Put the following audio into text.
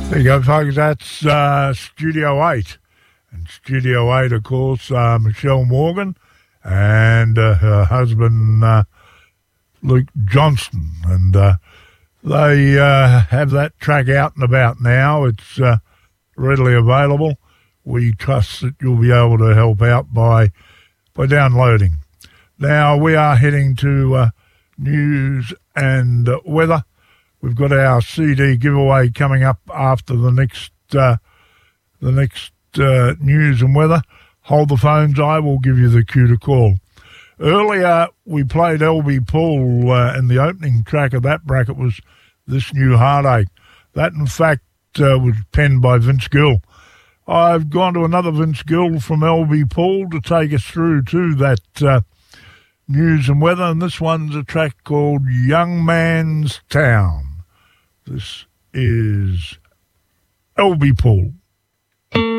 There you go, folks. That's Studio 8. And Studio 8, of course, Michelle Morgan and her husband, Luke Johnston. And they have that track out and about now. It's readily available. We trust that you'll be able to help out by downloading. Now, we are heading to news and weather. We've got our CD giveaway coming up after the next news and weather. Hold the phones. I will give you the cue to call. Earlier, we played LB Pool, and the opening track of that bracket was This New Heartache. That, in fact, was penned by Vince Gill. I've gone to another Vince Gill from LB Pool to take us through to that news and weather, and this one's a track called Young Man's Town. This is LB Pool.